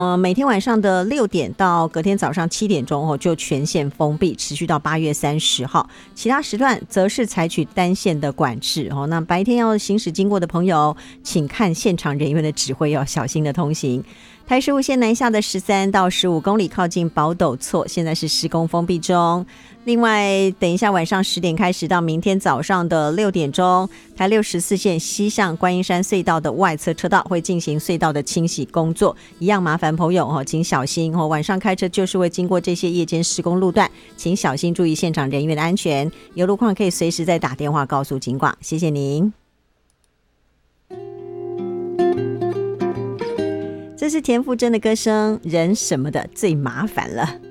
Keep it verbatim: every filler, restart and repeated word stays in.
呃，每天晚上的六点到隔天早上七点钟哦，就全线封闭，持续到八月三十号。其他时段则是采取单线的管制哦。那白天要行驶经过的朋友，请看现场人员的指挥，要小心的通行。台十五线南下的十三到十五公里靠近宝斗厝，现在是施工封闭中。另外，等一下晚上十点开始到明天早上的六点钟，台六十四线西向观音山隧道的外侧车道会进行隧道的清洗工作，一样麻烦朋友哦，请小心哦。晚上开车就是会经过这些夜间施工路段，请小心注意现场人员的安全。有路况可以随时再打电话告诉警广，谢谢您。这是田馥甄的歌声，人什么的最麻烦了。